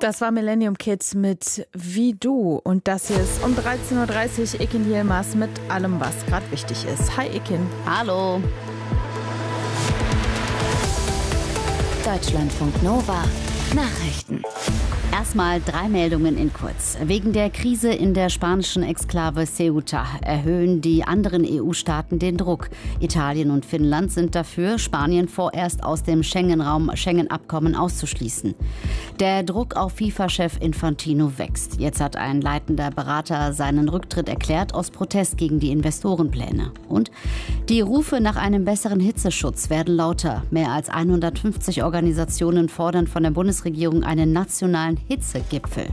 Das war Millennium Kids mit Wie du. Und das hier ist um 13.30 Uhr Ekin Yilmaz mit allem, was gerade wichtig ist. Hi Ekin. Hallo. Deutschlandfunk Nova. Nachrichten. Erstmal 3 Meldungen in kurz. Wegen der Krise in der spanischen Exklave Ceuta erhöhen die anderen EU-Staaten den Druck. Italien und Finnland sind dafür, Spanien vorerst aus dem Schengen-Abkommen auszuschließen. Der Druck auf FIFA-Chef Infantino wächst. Jetzt hat ein leitender Berater seinen Rücktritt erklärt aus Protest gegen die Investorenpläne. Und die Rufe nach einem besseren Hitzeschutz werden lauter. Mehr als 150 Organisationen fordern von der Bundesregierung einen nationalen Hitzegipfel.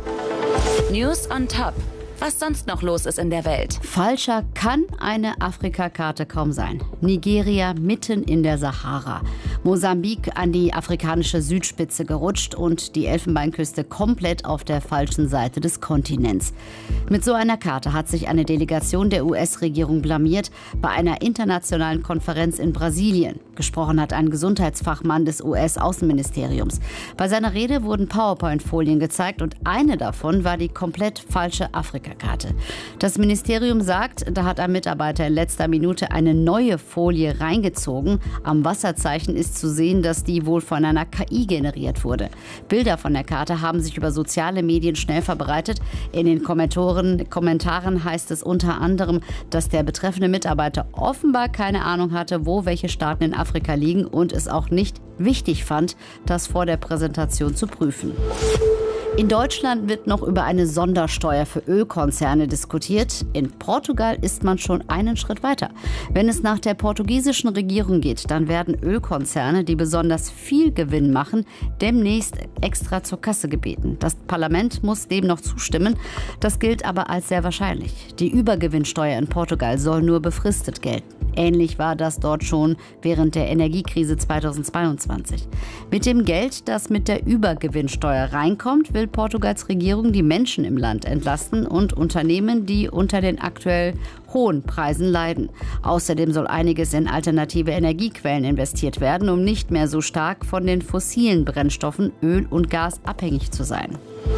News on top. Was sonst noch los ist in der Welt. Falscher kann eine Afrikakarte kaum sein. Nigeria mitten in der Sahara. Mosambik an die afrikanische Südspitze gerutscht und die Elfenbeinküste komplett auf der falschen Seite des Kontinents. Mit so einer Karte hat sich eine Delegation der US-Regierung blamiert bei einer internationalen Konferenz in Brasilien. Gesprochen hat ein Gesundheitsfachmann des US-Außenministeriums. Bei seiner Rede wurden PowerPoint-Folien gezeigt und eine davon war die komplett falsche Afrikakarte. Das Ministerium sagt, da hat ein Mitarbeiter in letzter Minute eine neue Folie reingezogen. Am Wasserzeichen ist zu sehen, dass die wohl von einer KI generiert wurde. Bilder von der Karte haben sich über soziale Medien schnell verbreitet. In den Kommentaren heißt es unter anderem, dass der betreffende Mitarbeiter offenbar keine Ahnung hatte, wo welche Staaten in Afrika liegen und es auch nicht wichtig fand, das vor der Präsentation zu prüfen. In Deutschland wird noch über eine Sondersteuer für Ölkonzerne diskutiert. In Portugal ist man schon einen Schritt weiter. Wenn es nach der portugiesischen Regierung geht, dann werden Ölkonzerne, die besonders viel Gewinn machen, demnächst extra zur Kasse gebeten. Das Parlament muss dem noch zustimmen. Das gilt aber als sehr wahrscheinlich. Die Übergewinnsteuer in Portugal soll nur befristet gelten. Ähnlich war das dort schon während der Energiekrise 2022. Mit dem Geld, das mit der Übergewinnsteuer reinkommt, will Portugals Regierung die Menschen im Land entlasten und Unternehmen, die unter den aktuell hohen Preisen leiden. Außerdem soll einiges in alternative Energiequellen investiert werden, um nicht mehr so stark von den fossilen Brennstoffen Öl und Gas abhängig zu sein.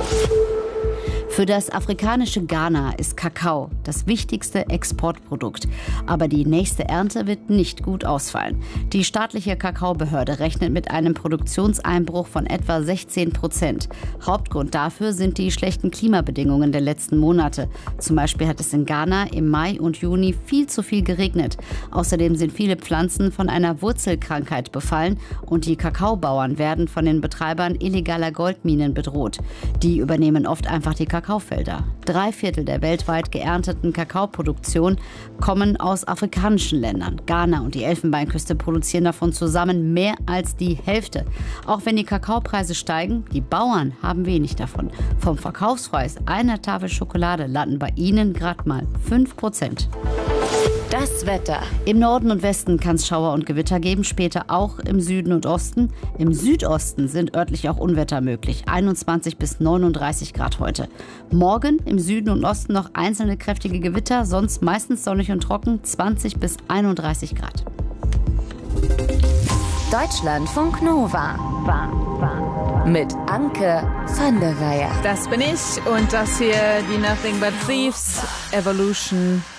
Für das afrikanische Ghana ist Kakao das wichtigste Exportprodukt. Aber die nächste Ernte wird nicht gut ausfallen. Die staatliche Kakaobehörde rechnet mit einem Produktionseinbruch von etwa 16%. Hauptgrund dafür sind die schlechten Klimabedingungen der letzten Monate. Zum Beispiel hat es in Ghana im Mai und Juni viel zu viel geregnet. Außerdem sind viele Pflanzen von einer Wurzelkrankheit befallen und die Kakaobauern werden von den Betreibern illegaler Goldminen bedroht. Die übernehmen oft einfach die Kakaofelder. 3/4 der weltweit geernteten Kakaoproduktion kommen aus afrikanischen Ländern. Ghana und die Elfenbeinküste produzieren davon zusammen mehr als die Hälfte. Auch wenn die Kakaopreise steigen, die Bauern haben wenig davon. Vom Verkaufspreis einer Tafel Schokolade landen bei ihnen gerade mal 5%. Das Wetter. Im Norden und Westen kann es Schauer und Gewitter geben, später auch im Süden und Osten. Im Südosten sind örtlich auch Unwetter möglich. 21 bis 39 Grad heute. Morgen im Süden und Osten noch einzelne kräftige Gewitter, sonst meistens sonnig und trocken, 20 bis 31 Grad. Deutschlandfunk Nova. Mit Anke van der Weyer. Das bin ich und das hier die Nothing But Thieves Evolution.